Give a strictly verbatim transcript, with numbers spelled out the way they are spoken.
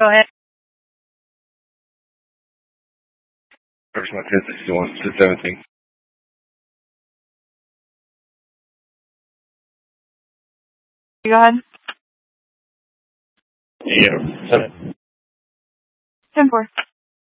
Go ahead. First, my ten sixty-one to seventeen. Go ahead. Yeah. ten four.